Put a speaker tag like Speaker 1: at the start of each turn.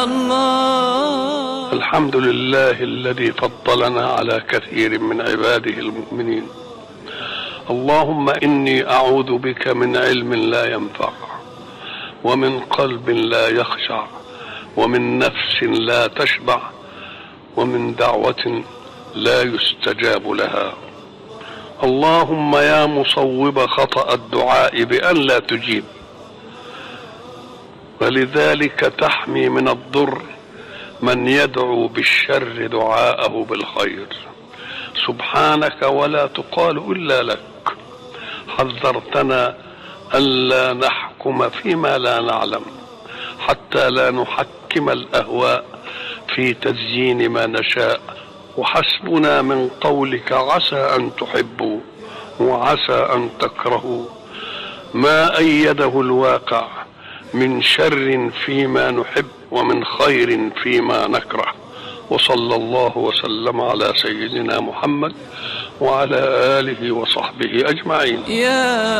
Speaker 1: الله.
Speaker 2: الحمد لله الذي فضلنا على كثير من عباده المؤمنين. اللهم إني أعوذ بك من علم لا ينفع، ومن قلب لا يخشع، ومن نفس لا تشبع، ومن دعوة لا يستجاب لها. اللهم يا مصوب خطأ الدعاء بأن لا تجيب، ولذلك تحمي من الضر من يدعو بالشر دعاءه بالخير. سبحانك ولا تقال إلا لك. حذرتنا ألا نحكم فيما لا نعلم، حتى لا نحكم الأهواء في تزيين ما نشاء. وحسبنا من قولك عسى أن تحبوا وعسى أن تكرهوا ما أيده الواقع من شر فيما نحب ومن خير فيما نكره. وصلى الله وسلم على سيدنا محمد وعلى آله وصحبه أجمعين.